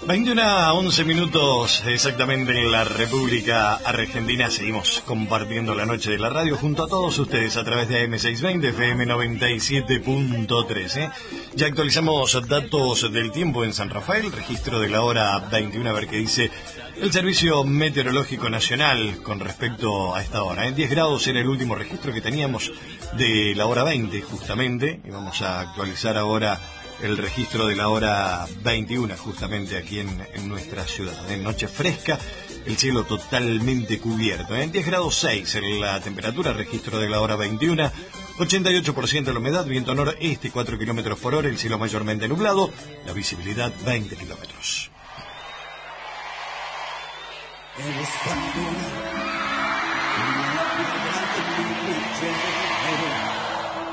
21 a 11 minutos exactamente en la República Argentina. Seguimos compartiendo la noche de la radio junto a todos ustedes a través de AM620, FM 97.3. Ya actualizamos datos del tiempo en San Rafael, registro de la hora 21, a ver qué dice el Servicio Meteorológico Nacional con respecto a esta hora. 10 grados era el último registro que teníamos de la hora 20 justamente, y vamos a actualizar ahora el registro de la hora 21 justamente aquí en nuestra ciudad. Noche fresca, el cielo totalmente cubierto. 10 grados 6 en la temperatura, registro de la hora 21, 88% de la humedad, viento noreste 4 kilómetros por hora, el cielo mayormente nublado, la visibilidad 20 kilómetros. Eres tan dura, una piedra que me